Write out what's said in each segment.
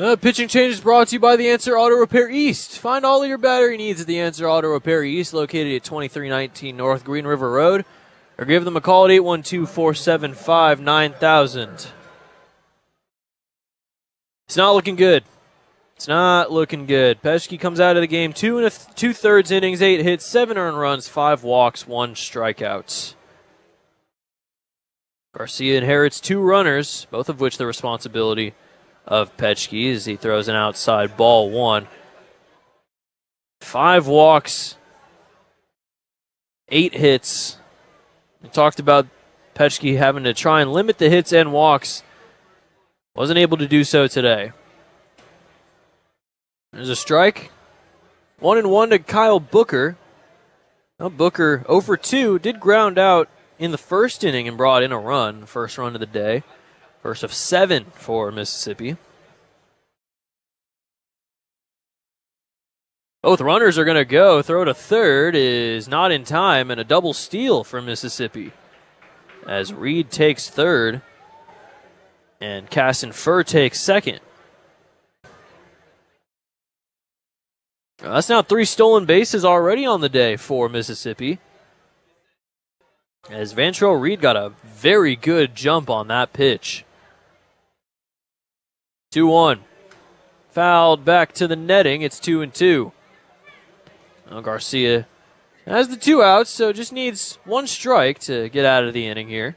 Pitching change is brought to you by The Answer Auto Repair East. Find all of your battery needs at The Answer Auto Repair East, located at 2319 North Green River Road, or give them a call at 812-475-9000. It's not looking good. It's not looking good. Petschke comes out of the game 2 2/3 innings, 8 hits, 7 earned runs, 5 walks, 1 strikeout. Garcia inherits 2 runners, both of which the responsibility of Petschke as he throws an outside ball 1. 5 walks, 8 hits. We talked about Petschke having to try and limit the hits and walks. Wasn't able to do so today. There's a strike. 1-1 to Kyle Booker. Now Booker 0 for 2 did ground out in the first inning and brought in a run, first run of the day. First of 7 for Mississippi. Both runners are going to go. Throw to third is not in time, and a double steal for Mississippi. As Reed takes third, and Casson Furr takes second. That's now 3 stolen bases already on the day for Mississippi. As Vantrell Reed got a very good jump on that pitch. 2-1. Fouled back to the netting. It's 2-2. Now Garcia has the 2 outs, so just needs 1 strike to get out of the inning here.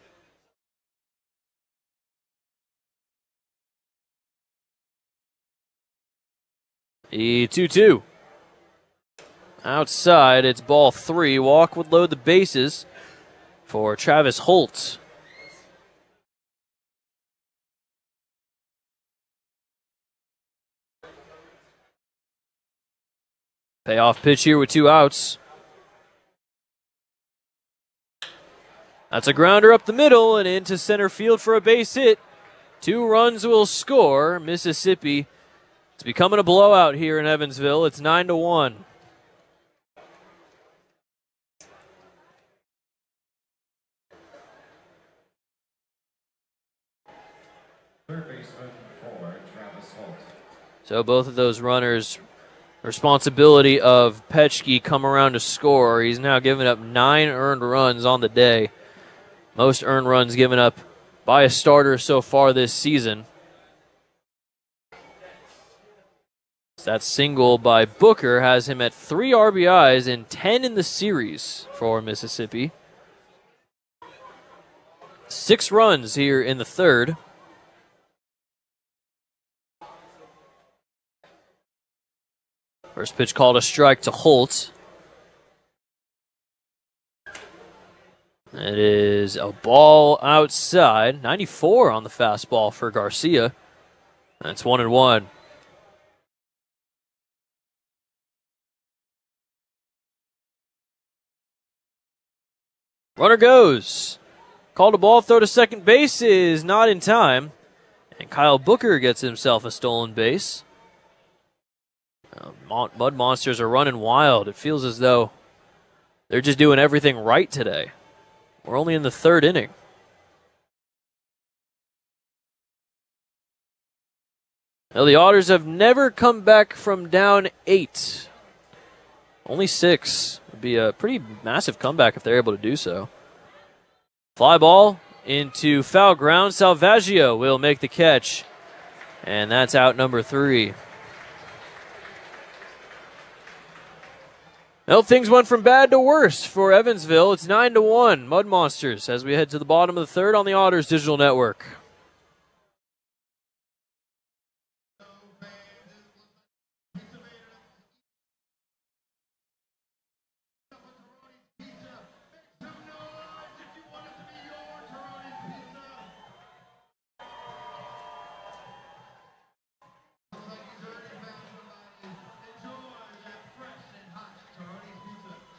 The 2-2. Outside, it's ball 3. Walk would load the bases for Travis Holt. Payoff pitch here with 2 outs. That's a grounder up the middle and into center field for a base hit. 2 runs will score. Mississippi. It's becoming a blowout here in Evansville. It's 9-1. Third baseman for Travis Holt. So both of those runners, responsibility of Petschke, come around to score. He's now given up 9 earned runs on the day. Most earned runs given up by a starter so far this season. That single by Booker has him at 3 RBIs and 10 in the series for Mississippi. 6 runs here in the third. First pitch called a strike to Holt. It is a ball outside. 94 on the fastball for Garcia. That's 1-1. Runner goes. Called a ball, throw to second base is not in time. And Kyle Booker gets himself a stolen base. Mud Monsters are running wild. It feels as though they're just doing everything right today. We're only in the 3rd inning. Now, the Otters have never come back from down 8. Only 6. Would be a pretty massive comeback if they're able to do so. Fly ball into foul ground. Salvaggio will make the catch. And that's out number 3. Well, things went from bad to worse for Evansville. It's 9-1. Mud Monsters as we head to the bottom of the 3rd on the Otters Digital Network.